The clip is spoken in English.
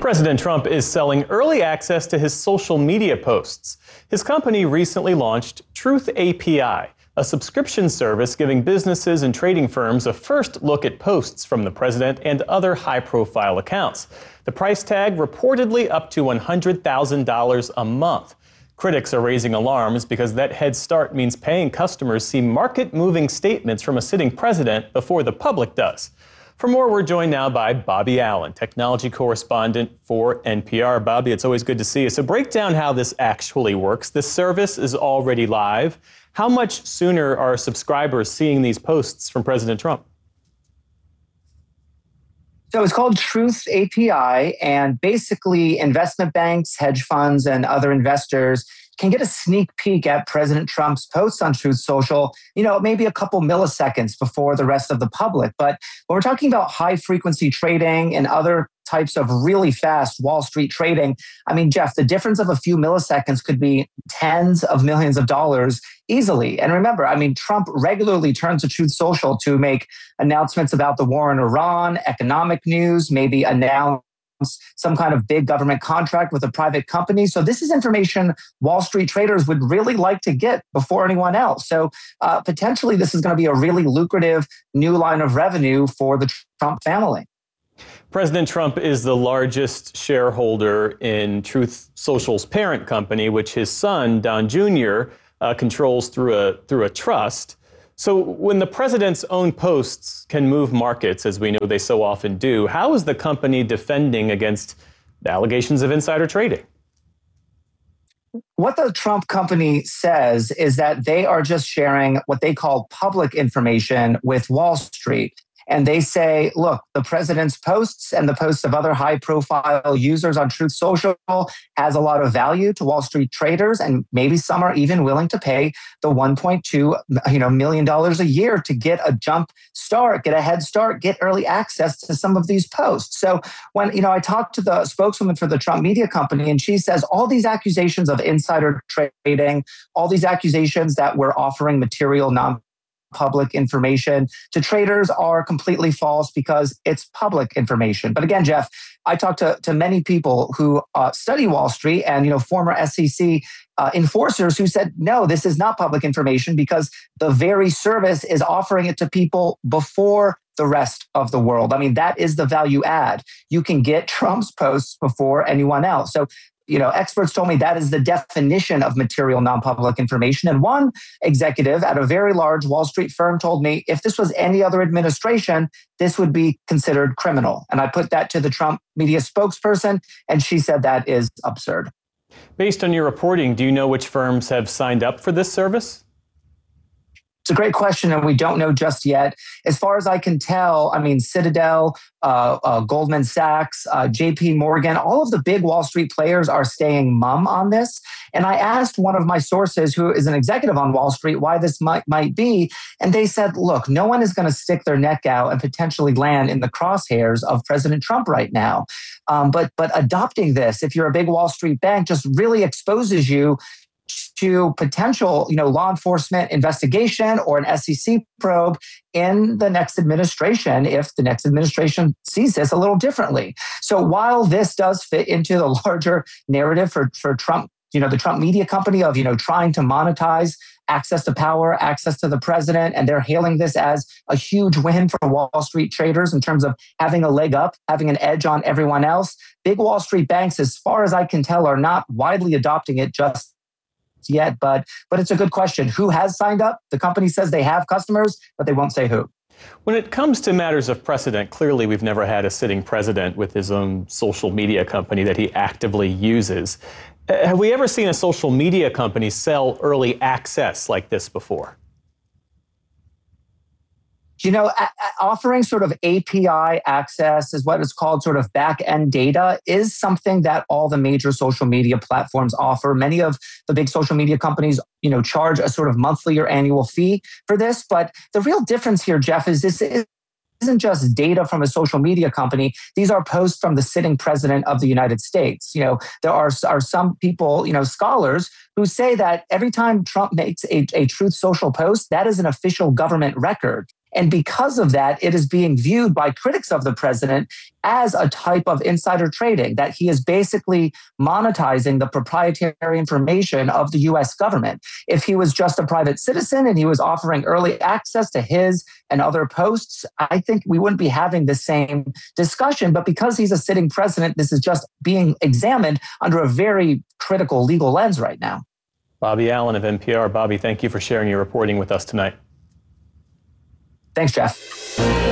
President Trump is selling early access to his social media posts. His company recently launched Truth API, a subscription service giving businesses and trading firms a first look at posts from the president and other high-profile accounts. The price tag reportedly up to $100,000 a month. Critics are raising alarms because that head start means paying customers see market-moving statements from a sitting president before the public does. For more, we're joined now by Bobby Allyn, technology correspondent for NPR. Bobby, it's always good to see you. So break down how this actually works. This service is already live. How much sooner are subscribers seeing these posts from President Trump? So it's called Truth API, and basically investment banks, hedge funds, and other investors can get a sneak peek at President Trump's posts on Truth Social, maybe a couple milliseconds before the rest of the public. But when we're talking about high frequency trading and other types of really fast Wall Street trading, Jeff, the difference of a few milliseconds could be tens of millions of dollars easily. And remember, Trump regularly turns to Truth Social to make announcements about the war in Iran, economic news, maybe announce some kind of big government contract with a private company. So this is information Wall Street traders would really like to get before anyone else. So potentially this is going to be a really lucrative new line of revenue for the Trump family. President Trump is the largest shareholder in Truth Social's parent company, which his son, Don Jr., controls through a trust. So when the president's own posts can move markets, as we know they so often do, how is the company defending against the allegations of insider trading? What the Trump company says is that they are just sharing what they call public information with Wall Street. And they say, look, the president's posts and the posts of other high-profile users on Truth Social has a lot of value to Wall Street traders, and maybe some are even willing to pay the $1.2 million a year to get a jump start, get a head start, get early access to some of these posts. So when I talked to the spokeswoman for the Trump media company, and she says all these accusations of insider trading, all these accusations that we're offering material non-public information to traders are completely false because it's public information. But again, Jeff, I talked to many people who study Wall Street and former SEC enforcers who said, no, this is not public information because the very service is offering it to people before the rest of the world. That is the value add. You can get Trump's posts before anyone else. So experts told me that is the definition of material non-public information. And one executive at a very large Wall Street firm told me if this was any other administration, this would be considered criminal. And I put that to the Trump media spokesperson, and she said that is absurd. Based on your reporting, do you know which firms have signed up for this service? It's a great question, and we don't know just yet. As far as I can tell, Citadel, Goldman Sachs, JP Morgan, all of the big Wall Street players are staying mum on this. And I asked one of my sources, who is an executive on Wall Street, why this might be. And they said, look, no one is going to stick their neck out and potentially land in the crosshairs of President Trump right now. But adopting this, if you're a big Wall Street bank, just really exposes you to potential, law enforcement investigation or an SEC probe in the next administration if the next administration sees this a little differently. So while this does fit into the larger narrative for Trump, the Trump media company of, trying to monetize access to power, access to the president, and they're hailing this as a huge win for Wall Street traders in terms of having a leg up, having an edge on everyone else. Big Wall Street banks, as far as I can tell, are not widely adopting it just yet, but it's a good question. Who has signed up? The company says they have customers, but they won't say who. When it comes to matters of precedent, clearly we've never had a sitting president with his own social media company that he actively uses. Have we ever seen a social media company sell early access like this before? Offering sort of API access is what is called sort of back-end data is something that all the major social media platforms offer. Many of the big social media companies, charge a sort of monthly or annual fee for this. But the real difference here, Jeff, is this isn't just data from a social media company. These are posts from the sitting president of the United States. There are some people, scholars who say that every time Trump makes a Truth Social post, that is an official government record. And because of that, it is being viewed by critics of the president as a type of insider trading, that he is basically monetizing the proprietary information of the US government. If he was just a private citizen and he was offering early access to his and other posts, I think we wouldn't be having the same discussion. But because he's a sitting president, this is just being examined under a very critical legal lens right now. Bobby Allyn of NPR. Bobby, thank you for sharing your reporting with us tonight. Thanks, Jeff.